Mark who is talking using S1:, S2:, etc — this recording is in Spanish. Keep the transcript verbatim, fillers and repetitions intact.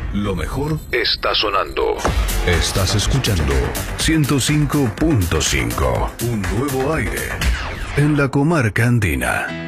S1: Lo mejor está sonando. Estás escuchando ciento cinco punto cinco. Un nuevo aire en la comarca andina.